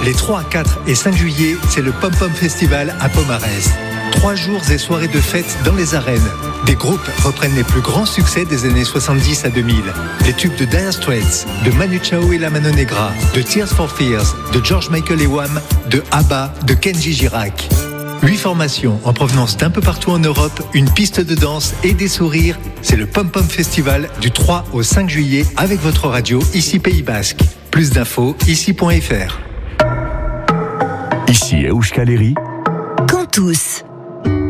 Les 3, 4 et 5 juillet, c'est le Pom Pom Festival à Pomarez. 3 jours et soirées de fête dans les arènes. Des groupes reprennent les plus grands succès des années 70 à 2000. Les tubes de Dire Straits, de Manu Chao et la Mano Negra, de Tears for Fears, de George Michael et Wham, de ABBA, de Kenji Girac. 8 formations en provenance d'un peu partout en Europe, une piste de danse et des sourires. C'est le Pom Pom Festival du 3 au 5 juillet avec votre radio ici Pays Basque. Plus d'infos ici.fr. Ici à Euskal Herri, Cantus.